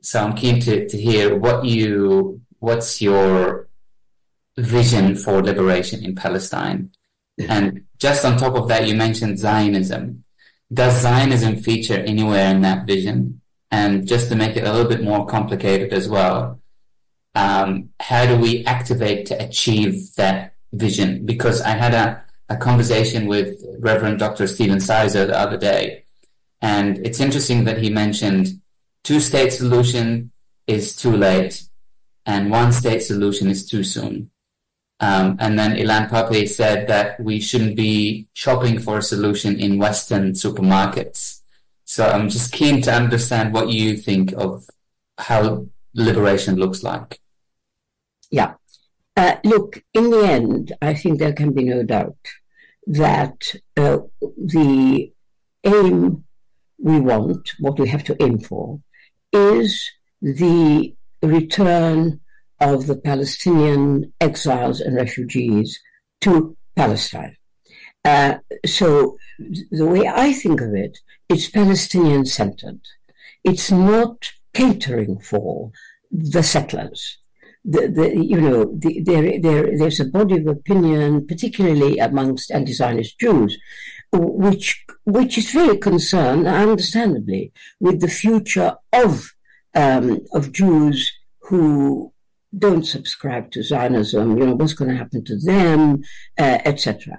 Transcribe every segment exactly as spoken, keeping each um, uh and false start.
So I'm keen to, to hear what you, what's your vision for liberation in Palestine? And just on top of that, you mentioned Zionism. Does Zionism feature anywhere in that vision? And just to make it a little bit more complicated as well, um, how do we activate to achieve that vision? Because I had a, a conversation with Reverend Doctor Stephen Sizer the other day, and it's interesting that he mentioned two-state solution is too late, and one-state solution is too soon. Um, and then Ilan Pappé said that we shouldn't be shopping for a solution in Western supermarkets. So I'm just keen to understand what you think of how liberation looks like. Yeah. Uh, look, in the end, I think there can be no doubt that uh, the aim we want, what we have to aim for, is the return of the Palestinian exiles and refugees to Palestine. Uh, so the way I think of it, it's Palestinian-centered. It's not catering for the settlers. The, the, you know, the, there, there, there's a body of opinion, particularly amongst anti-Zionist Jews, which, which is very concerned, understandably, with the future of, um, of Jews who don't subscribe to Zionism, you know, what's going to happen to them, uh, et cetera.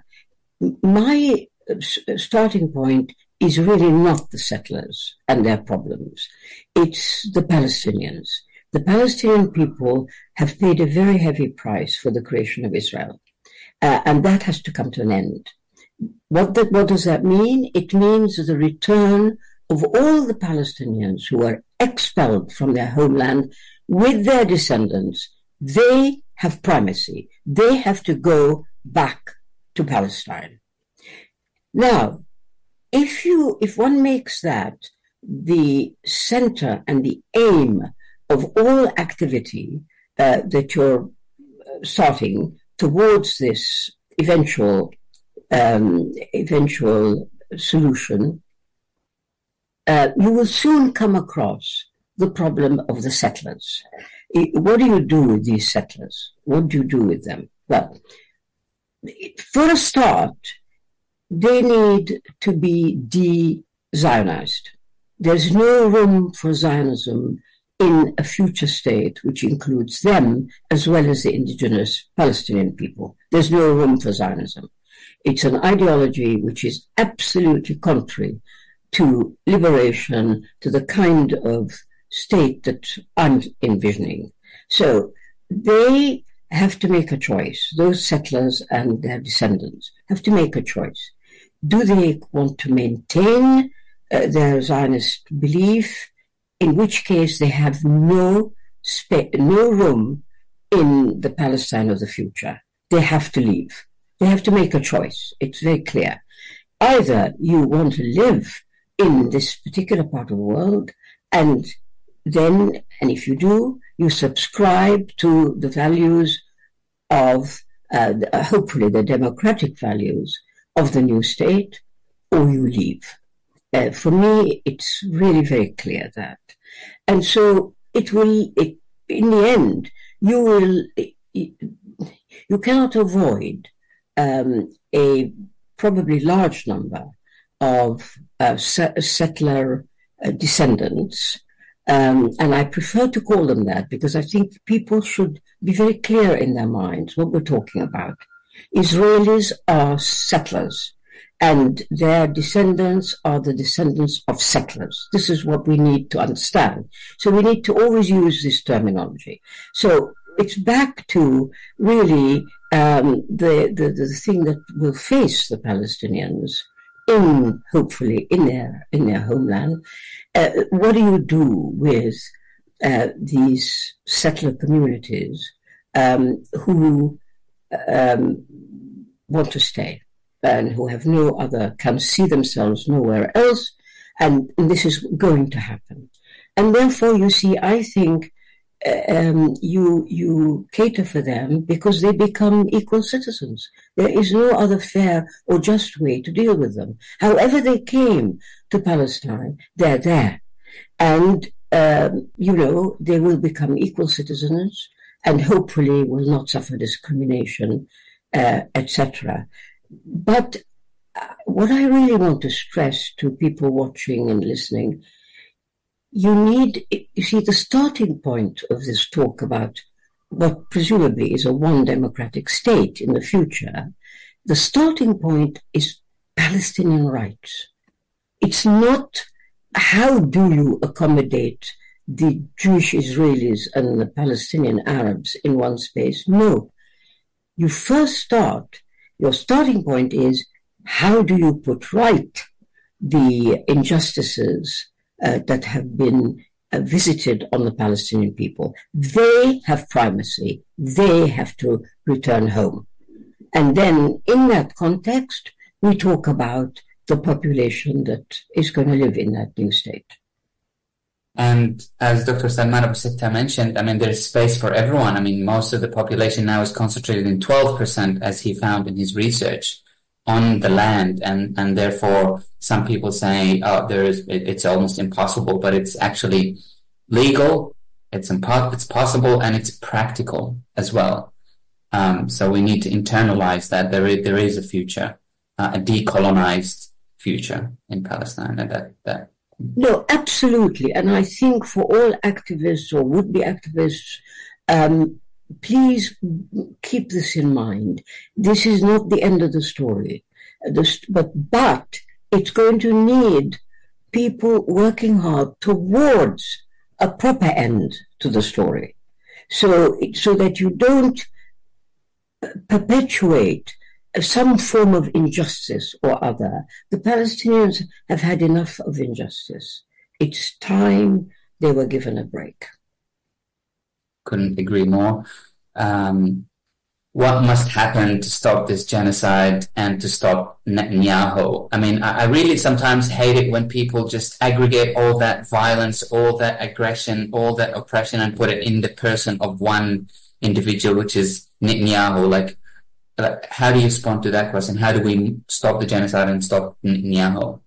My starting point is really not the settlers and their problems. It's the Palestinians. The Palestinian people have paid a very heavy price for the creation of Israel, uh, and that has to come to an end. What, that, what does that mean? It means the return of all the Palestinians who were expelled from their homeland with their descendants. They have primacy. They have to go back to Palestine. Now, if you, if one makes that the center and the aim of all activity uh, that you're starting towards this eventual um, eventual solution, uh, you will soon come across the problem of the settlers. What do you do with these settlers? What do you do with them? Well, for a start, they need to be de-Zionized. There's no room for Zionism in a future state which includes them as well as the indigenous Palestinian people. There's no room for Zionism. It's an ideology which is absolutely contrary to liberation, to the kind of state that I'm envisioning. So they have to make a choice. Those settlers and their descendants have to make a choice. Do they want to maintain uh, their Zionist belief, in which case they have no spa- no room in the Palestine of the future? They have to leave. They have to make a choice. It's very clear. Either you want to live in this particular part of the world, and then, and if you do, you subscribe to the values of, uh, hopefully the democratic values of the new state, or you leave. Uh, for me, it's really very clear that. And so it will, it, in the end, you will, it, you cannot avoid um, a probably large number of uh, settler uh, descendants. Um, and I prefer to call them that because I think people should be very clear in their minds what we're talking about. Israelis are settlers, and their descendants are the descendants of settlers. This is what we need to understand. So we need to always use this terminology. So it's back to really um, the, the, the thing that will face the Palestinians in, hopefully, in their, in their homeland. Uh, what do you do with uh, these settler communities um, who um, want to stay and who have no other, can see themselves nowhere else, and, and this is going to happen. And therefore, you see, I think um, you you cater for them because they become equal citizens. There is no other fair or just way to deal with them. However they came to Palestine, they're there. And um, you know, they will become equal citizens and hopefully will not suffer discrimination, uh, et cetera. But uh, what I really want to stress to people watching and listening, you need, you see, the starting point of this talk about what presumably is a one democratic state in the future, the starting point is Palestinian rights. It's not how do you accommodate the Jewish Israelis and the Palestinian Arabs in one space. No. You first start, your starting point is how do you put right the injustices uh, that have been uh, visited on the Palestinian people. They have primacy. They have to return home. And then in that context, we talk about the population that is going to live in that new state. And as Doctor Salman Abu Sitta mentioned, I mean, there's space for everyone. I mean, most of the population now is concentrated in twelve percent, as he found in his research, on the land. And, and therefore, some people say, oh, there is, it, it's almost impossible, but it's actually legal, it's, impo- it's possible, and it's practical as well. Um, so we need to internalize that there is, there is a future, uh, a decolonized future in Palestine, and that, that No, absolutely. And I think for all activists or would-be activists, um, please keep this in mind. This is not the end of the story. This, but, but it's going to need people working hard towards a proper end to the story. So, so that you don't perpetuate some form of injustice or other. The Palestinians have had enough of injustice. It's time they were given a break. Couldn't agree more. Um, what must happen to stop this genocide and to stop Netanyahu? I mean, I, I really sometimes hate it when people just aggregate all that violence, all that aggression, all that oppression and put it in the person of one individual, which is Netanyahu. Like, how do you respond to that question? How do we stop the genocide and stop Netanyahu?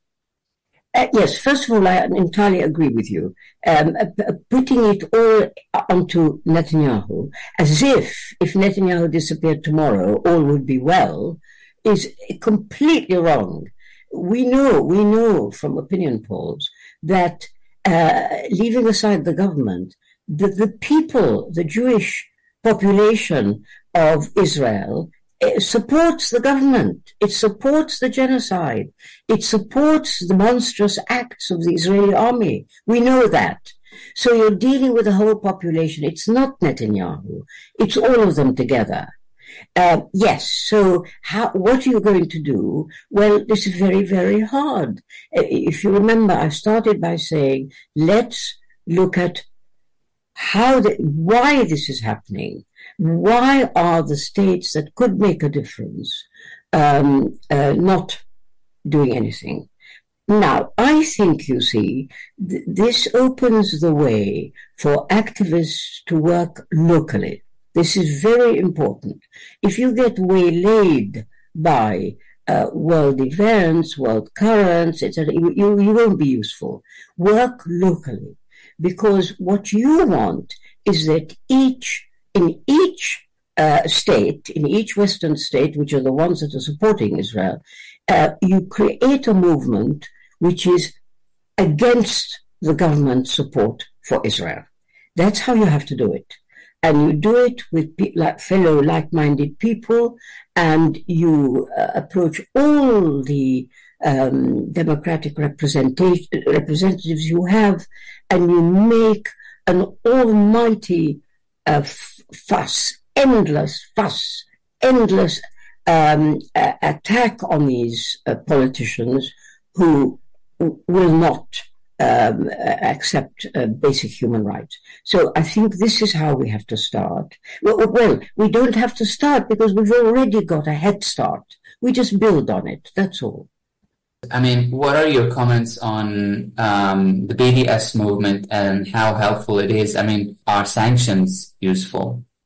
Uh, yes, first of all, I entirely agree with you. Um, uh, putting it all onto Netanyahu, as if if Netanyahu disappeared tomorrow, all would be well, is completely wrong. We know, we know from opinion polls that uh, leaving aside the government, the, the people, the Jewish population of Israel, it supports the government. It supports the genocide. It supports the monstrous acts of the Israeli army. We know that. So you're dealing with the whole population. It's not Netanyahu. It's all of them together. Uh, yes. So how, what are you going to do? Well, this is very, very hard. If you remember, I started by saying, let's look at how the, why this is happening. Why are the states that could make a difference um, uh, not doing anything? Now, I think, you see, th- this opens the way for activists to work locally. This is very important. If you get waylaid by uh, world events, world currents, et cetera, you, you, you won't be useful. Work locally, because what you want is that each In each uh, state, in each Western state, which are the ones that are supporting Israel, uh, you create a movement which is against the government support for Israel. That's how you have to do it. And you do it with pe- like fellow like-minded people, and you uh, approach all the um, democratic representation, representatives you have, and you make an almighty Uh, fuss, endless fuss, endless um, uh, attack on these uh, politicians who will not um, accept uh, basic human rights. So I think this is how we have to start. Well, well, we don't have to start because we've already got a head start. We just build on it. That's all. I mean, what are your comments on um, the B D S movement and how helpful it is? I mean, are sanctions useful?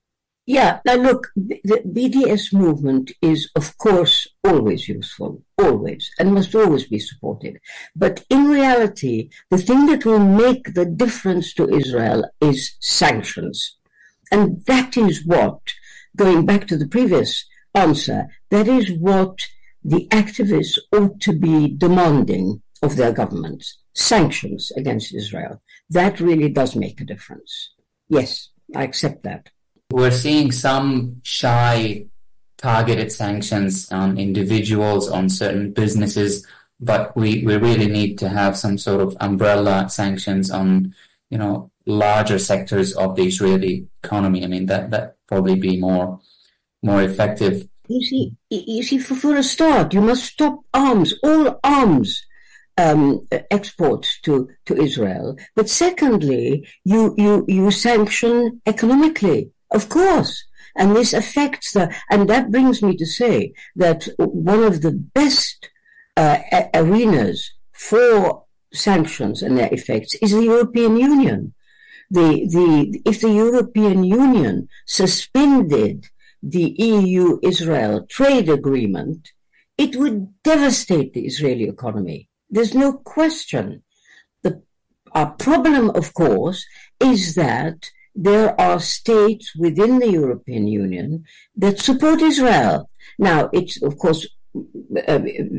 Yeah, now look, the B D S movement is, of course, always useful, always, and must always be supported. But in reality, the thing that will make the difference to Israel is sanctions. And that is what, going back to the previous answer, that is what the activists ought to be demanding of their governments. Sanctions against Israel. That really does make a difference. Yes, I accept that. We're seeing some shy targeted sanctions on individuals, on certain businesses, but we, we really need to have some sort of umbrella sanctions on, you know, larger sectors of the Israeli economy. I mean, that that probably be more more effective. You see, you see, for, for a start, you must stop arms, all arms um, exports to, to Israel. But secondly, you, you, you sanction economically, of course. And this affects the, and that brings me to say that one of the best uh, arenas for sanctions and their effects is the European Union. The, the, if the European Union suspended the E U-Israel trade agreement, it would devastate the Israeli economy. There's no question. The, our problem, of course, is that there are states within the European Union that support Israel. Now, it's, of course, uh,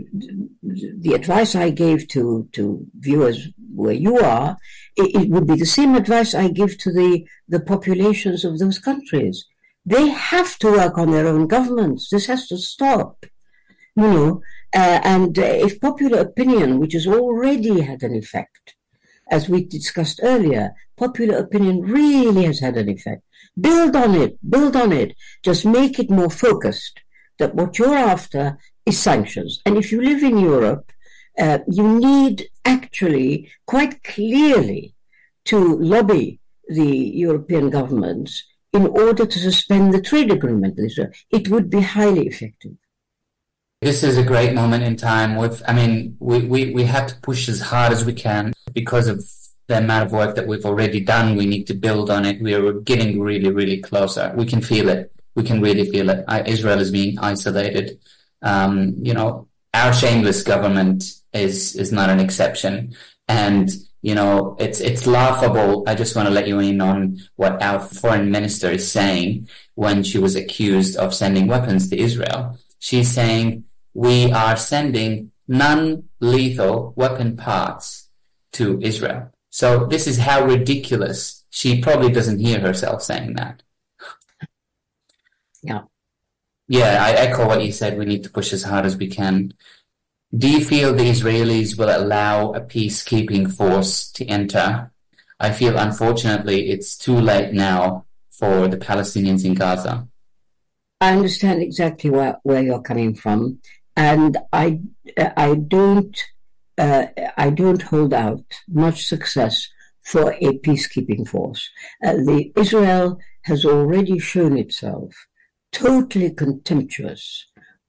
the advice I gave to, to viewers where you are, it, it would be the same advice I give to the, the populations of those countries. They have to work on their own governments. This has to stop, you know. Uh, and uh, if popular opinion, which has already had an effect, as we discussed earlier, popular opinion really has had an effect. Build on it, build on it. Just make it more focused that what you're after is sanctions. And if you live in Europe, uh, you need actually quite clearly to lobby the European governments in order to suspend the trade agreement with Israel. It would be highly effective. This is a great moment in time. With, I mean, we, we, we have to push as hard as we can because of the amount of work that we've already done. We need to build on it. We are getting really, really closer. We can feel it. We can really feel it. I, Israel is being isolated. Um, you know, our shameless government is is not an exception. And you know, it's it's laughable. I just want to let you in on what our foreign minister is saying when she was accused of sending weapons to Israel. She's saying, we are sending non-lethal weapon parts to Israel. So this is how ridiculous. She probably doesn't hear herself saying that. Yeah. Yeah, I echo what you said. We need to push as hard as we can. Do you feel the Israelis will allow a peacekeeping force to enter? I feel, unfortunately, it's too late now for the Palestinians in Gaza. I understand exactly where, where you're coming from, and I, I don't, uh, I don't hold out much success for a peacekeeping force. Uh, the Israel has already shown itself totally contemptuous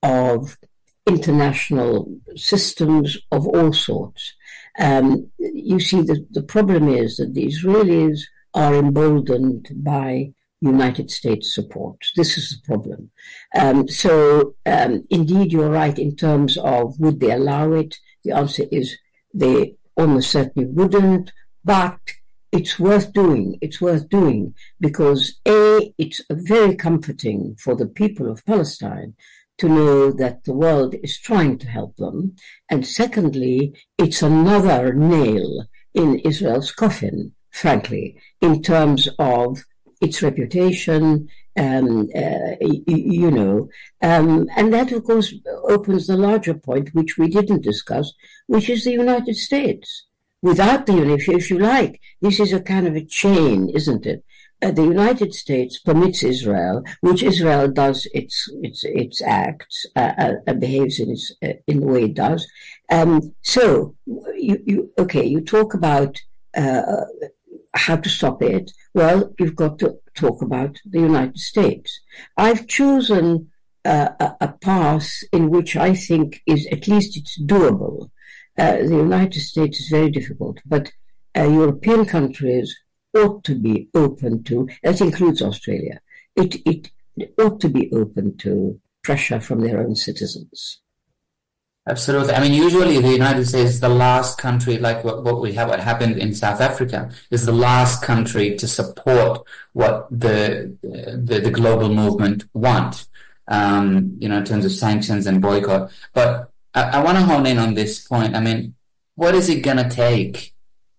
of international systems of all sorts. Um, you see, the, the problem is that the Israelis are emboldened by United States support. This is the problem. Um, so, um, indeed, you're right in terms of would they allow it? The answer is they almost certainly wouldn't, but it's worth doing. It's worth doing because, A, it's very comforting for the people of Palestine to know that the world is trying to help them. And secondly, it's another nail in Israel's coffin, frankly, in terms of its reputation, um, uh, you, you know. Um, and that, of course, opens the larger point, which we didn't discuss, which is the United States. Without the, if you, if you like, this is a kind of a chain, isn't it? Uh, the United States permits Israel, which Israel does its its its acts, uh, uh, behaves in its uh, in the way it does. Um, so you, you okay? You talk about uh, how to stop it. Well, you've got to talk about the United States. I've chosen uh, a, a path in which I think is at least it's doable. Uh, the United States is very difficult, but uh, European countries ought to be open to, that includes Australia, it, it ought to be open to pressure from their own citizens. Absolutely. I mean, usually the United States is the last country, like what, what we have, what happened in South Africa, is the last country to support what the the, the global movement want, um, you know, in terms of sanctions and boycott. But I, I want to hone in on this point. I mean, what is it going to take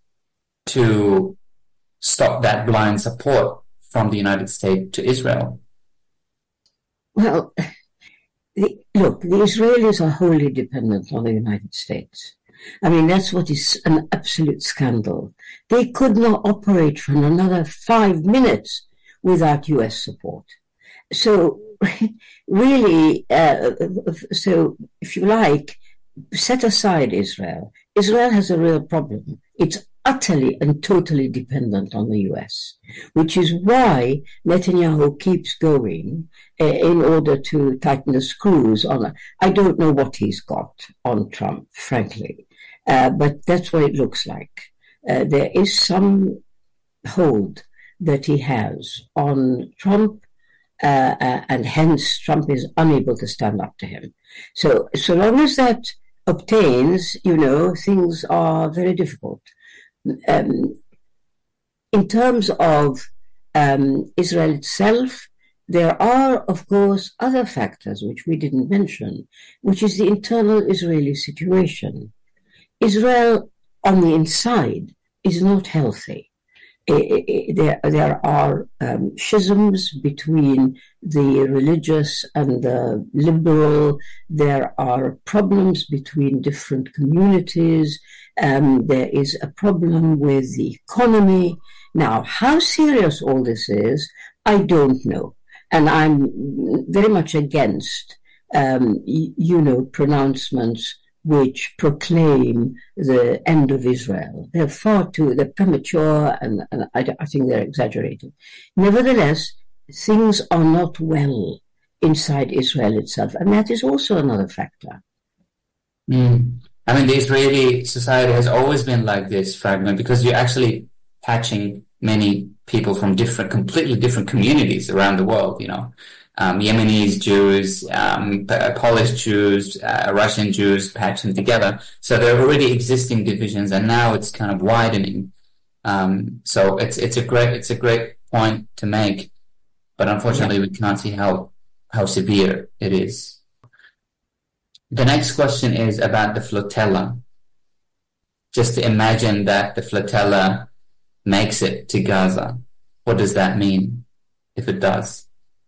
to stop that blind support from the United States to Israel? Well, the, look, the Israelis are wholly dependent on the United States. I mean, that's what is an absolute scandal. They could not operate for another five minutes without U S support. So, really, uh, so if you like, set aside Israel. Israel has a real problem. It's utterly and totally dependent on the U S, which is why Netanyahu keeps going uh, in order to tighten the screws on. I don't know what he's got on Trump, frankly, uh, but that's what it looks like. Uh, there is some hold that he has on Trump, uh, uh, and hence Trump is unable to stand up to him. So, so long as that obtains, you know, things are very difficult. Um, in terms of um, Israel itself, there are, of course, other factors which we didn't mention, which is the internal Israeli situation. Israel, on the inside, is not healthy. It, it, there, there are um, schisms between the religious and the liberal. There are problems between different communities. Um, there is a problem with the economy. Now, how serious all this is, I don't know. And I'm very much against, um, y- you know, pronouncements which proclaim the end of Israel. They're far too, they're premature, and, and I, I think they're exaggerated. Nevertheless, things are not well inside Israel itself, and that is also another factor. Mm. I mean, the Israeli society has always been like this, fragment, because you're actually patching many people from different, completely different communities around the world, you know. Um, Yemenis, Jews, um, Polish Jews, uh, Russian Jews patching together. So there are already existing divisions, and now it's kind of widening. Um, so it's it's a great it's a great point to make, but unfortunately we can't see how how severe it is. The next question is about the flotilla. Just to imagine that the flotilla makes it to Gaza. What does that mean, if it does?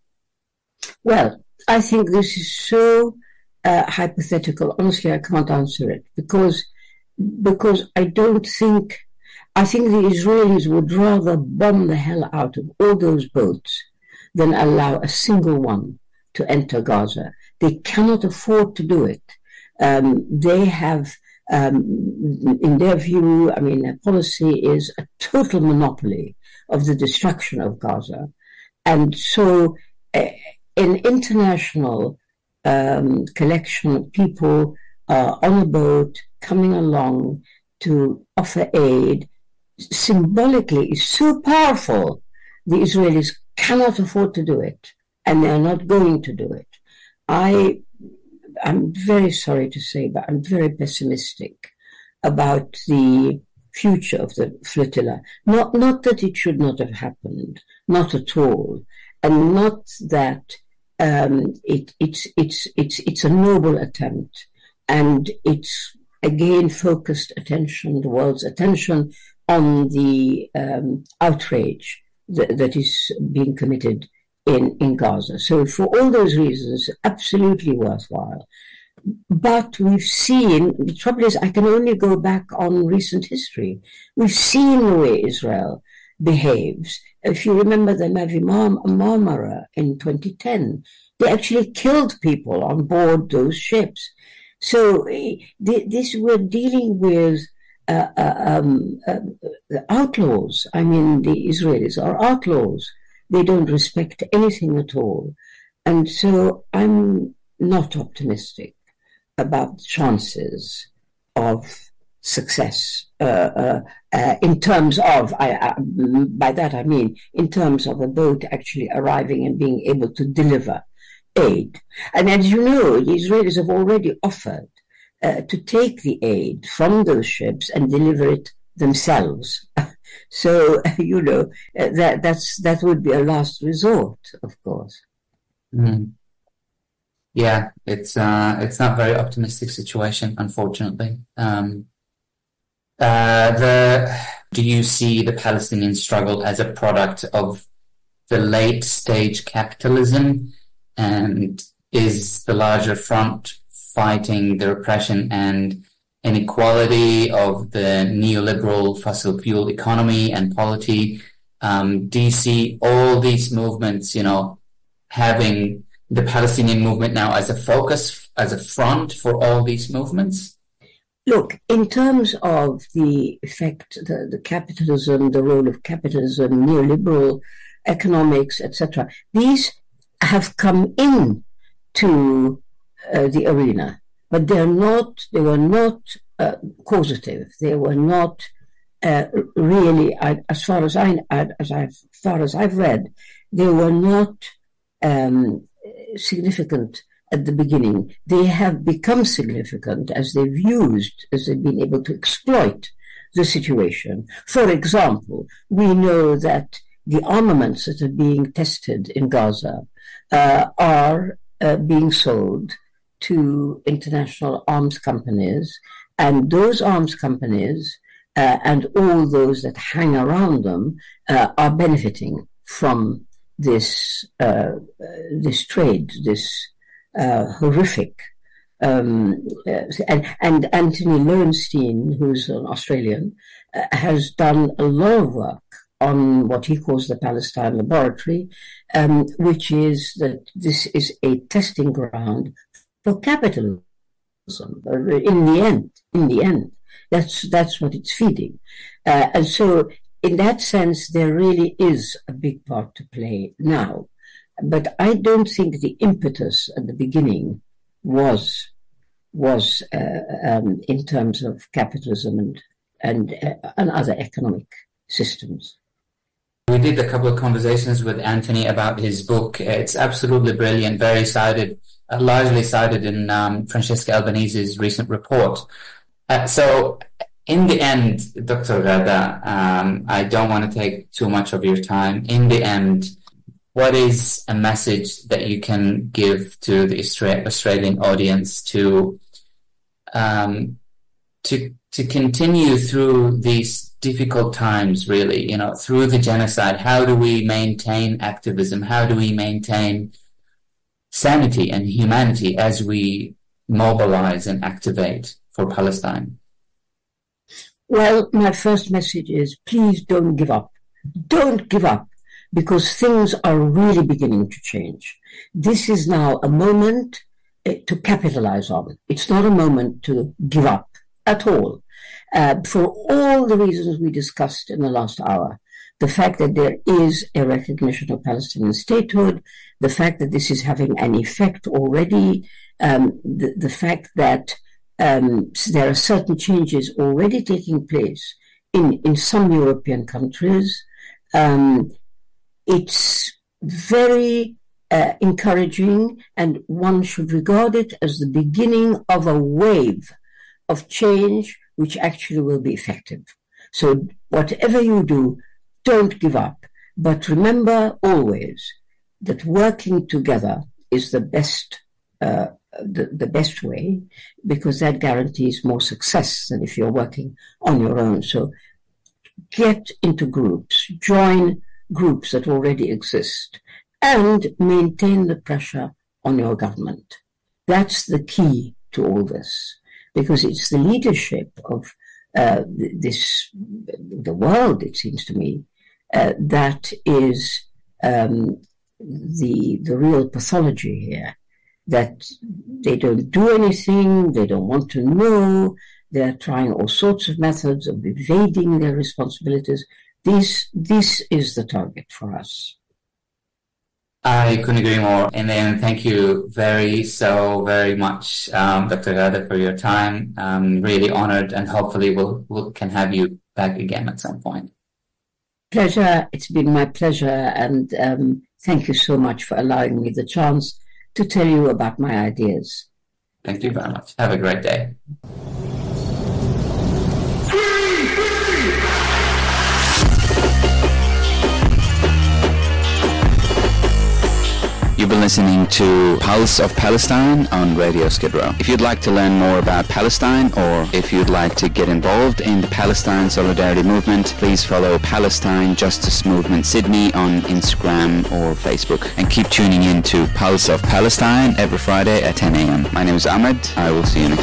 Well, I think this is so uh, hypothetical. Honestly, I can't answer it because because I don't think, I think the Israelis would rather bomb the hell out of all those boats than allow a single one to enter Gaza. They cannot afford to do it. Um, they have, um, in their view, I mean, their policy is a total monopoly of the destruction of Gaza. And so uh, an international um, collection of people uh, on a boat coming along to offer aid symbolically is so powerful, the Israelis cannot afford to do it, and they are not going to do it. I, I'm very sorry to say, but I'm very pessimistic about the future of the flotilla. Not, not that it should not have happened, not at all, and not that um, it, it's it's it's it's a noble attempt, and it's again focused attention, the world's attention, on the um, outrage that, that is being committed in, in Gaza. So for all those reasons, absolutely worthwhile. But we've seen, the trouble is I can only go back on recent history. We've seen the way Israel behaves. If you remember the Mavi Marmara in twenty ten, they actually killed people on board those ships. So this, we're dealing with uh, uh, um, uh, outlaws. I mean, the Israelis are outlaws. They don't respect anything at all. And so I'm not optimistic about the chances of success uh, uh, uh, in terms of, I, I, by that I mean, in terms of a boat actually arriving and being able to deliver aid. And as you know, the Israelis have already offered uh, to take the aid from those ships and deliver it themselves. So, you know, uh, that that's that would be a last resort, of course. Mm. Yeah, it's uh, it's not a very optimistic situation, unfortunately. Um, uh, the do you see the Palestinian struggle as a product of the late stage capitalism, and is the larger front fighting the repression and inequality of the neoliberal fossil fuel economy and polity? Um, do you see all these movements, you know, having the Palestinian movement now as a focus, as a front for all these movements? Look, in terms of the effect, the, the capitalism, the role of capitalism, neoliberal economics, et cetera, these have come in to uh, the arena, but they're not, they were not uh, causative. They were not uh, really, I, as far as I, as I've, as far as I've read, they were not um, significant at the beginning. They have become significant as they've used, as they've been able to exploit the situation. For example, we know that the armaments that are being tested in Gaza uh, are uh, being sold to international arms companies, and those arms companies uh, and all those that hang around them uh, are benefiting from this uh, this trade, this uh, horrific. Um, uh, and, and Anthony Lowenstein, who's an Australian, uh, has done a lot of work on what he calls the Palestine Laboratory, um, which is that this is a testing ground for capitalism. In the end, in the end, that's that's what it's feeding, uh, and so in that sense, there really is a big part to play now. But I don't think the impetus at the beginning was was uh, um, in terms of capitalism and and, uh, and other economic systems. We did a couple of conversations with Anthony about his book. It's absolutely brilliant, very cited, uh, largely cited in um, Francesca Albanese's recent report. Uh, so in the end, Doctor Ghada, um, I don't want to take too much of your time. In the end, what is a message that you can give to the Isra- Australian audience to um, to to continue through these difficult times, really, you know, through the genocide? How do we maintain activism? How do we maintain sanity and humanity as we mobilize and activate for Palestine? Well, my first message is please don't give up. Don't give up, because things are really beginning to change. This is now a moment uh, to capitalize on. It's not a moment to give up at all. Uh, for all the reasons we discussed in the last hour, the fact that there is a recognition of Palestinian statehood, the fact that this is having an effect already, um, the, the fact that um, there are certain changes already taking place in, in some European countries. Um, it's very uh, encouraging, and one should regard it as the beginning of a wave of change which actually will be effective. So whatever you do, don't give up. But remember always that working together is the best uh, the, the best way, because that guarantees more success than if you're working on your own. So get into groups, join groups that already exist, and maintain the pressure on your government. That's the key to all this, because it's the leadership of uh, this, the world, it seems to me, uh, that is um, the the real pathology here, that they don't do anything, they don't want to know, they're trying all sorts of methods of evading their responsibilities. This, this is the target for us. I couldn't agree more. And then thank you very, so very much, um, Doctor Ghader, for your time. I'm really honored, and hopefully we'll, we'll can have you back again at some point. Pleasure. It's been my pleasure. And um, thank you so much for allowing me the chance to tell you about my ideas. Thank you very much. Have a great day. You've been listening to Pulse of Palestine on Radio Skid Row. If you'd like to learn more about Palestine, or if you'd like to get involved in the Palestine Solidarity Movement, please follow Palestine Justice Movement Sydney on Instagram or Facebook. And keep tuning in to Pulse of Palestine every Friday at ten a.m. My name is Ahmed. I will see you next